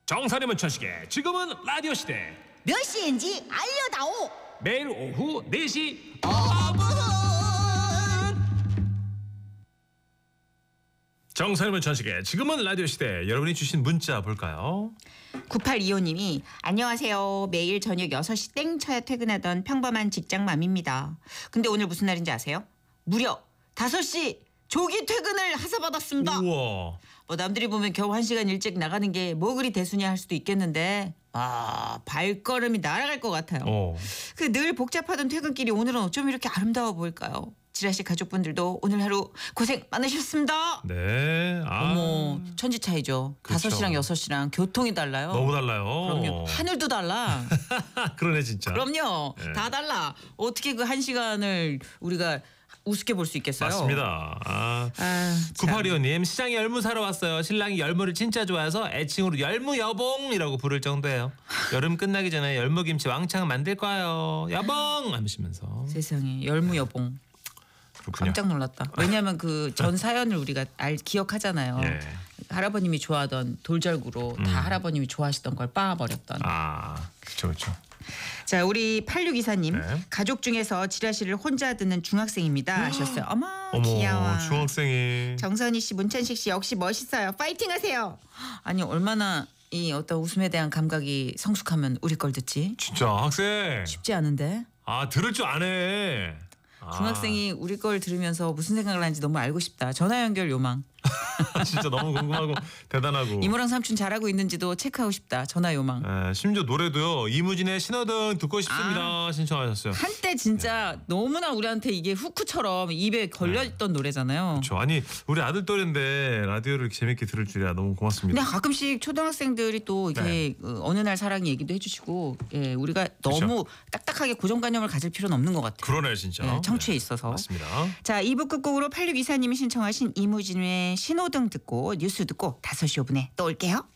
정선이문 천식의 지금은 라디오 시대. 몇 시인지 알려다오. 매일 오후 4시. 정선이문 천식의 지금은 라디오 시대. 여러분이 주신 문자 볼까요? 9825님이 안녕하세요. 매일 저녁 6시 땡 쳐야 퇴근하던 평범한 직장맘입니다. 근데 오늘 무슨 날인지 아세요? 무려 5시 조기 퇴근을 하사받았습니다. 우와. 뭐 남들이 보면 겨우 1시간 일찍 나가는 게 뭐 그리 대수냐 할 수도 있겠는데 발걸음이 날아갈 것 같아요. 그 늘 복잡하던 퇴근길이 오늘은 어쩜 이렇게 아름다워 보일까요? 지라시 가족분들도 오늘 하루 고생 많으셨습니다. 네. 어머 천지 차이죠. 그렇죠. 5시랑 6시랑 교통이 달라요. 너무 달라요. 그럼요. 하늘도 달라. 그러네 진짜. 그럼요. 네. 다 달라. 어떻게 그 1시간을 우리가 우습게 볼 수 있겠어요? 맞습니다. 참. 9825님 시장에 열무 사러 왔어요. 신랑이 열무를 진짜 좋아해서 애칭으로 열무 여봉이라고 부를 정도예요. 여름 끝나기 전에 열무김치 왕창 만들 거예요. 여봉 하시면서. 세상에 열무 여봉. 그렇군요. 깜짝 놀랐다. 왜냐하면 그 전 사연을 우리가 기억하잖아요. 예. 할아버님이 좋아하던 돌절구로 다 할아버님이 좋아하시던 걸 빻아버렸던. 그렇죠, 그렇죠. 자, 우리 8624님 네. 가족 중에서 지라시를 혼자 듣는 중학생입니다 하셨어요. 어머 귀여워. 중학생이. 정선희 씨, 문천식 씨 역시 멋있어요. 파이팅하세요. 아니 얼마나 이 어떤 웃음에 대한 감각이 성숙하면 우리 걸 듣지? 진짜 학생. 쉽지 않은데. 들을 줄 아네. 중학생이 우리 걸 들으면서 무슨 생각을 하는지 너무 알고 싶다. 전화 연결 요망. 진짜 너무 궁금하고 대단하고. 이모랑 삼촌 잘하고 있는지도 체크하고 싶다. 전화 요망. 심지어 노래도요. 이무진의 신호등 듣고 싶습니다. 신청하셨어요. 한때 진짜 너무나 우리한테 이게 후크처럼 입에 걸려있던 노래잖아요. 그렇죠. 아니 우리 아들 또래인데 라디오를 이렇게 재밌게 들을 줄이야 너무 고맙습니다. 근데 가끔씩 초등학생들이 또 이렇게 어느 날 사랑 얘기도 해주시고 우리가 너무 딱딱하게 고정관념을 가질 필요는 없는 것 같아요. 그러네 진짜. 청취에 있어서. 맞습니다. 자, 2부 끝곡으로 8624님이 신청하신 이무진의 신호등 듣고 뉴스 듣고 5시 5분에 또 올게요.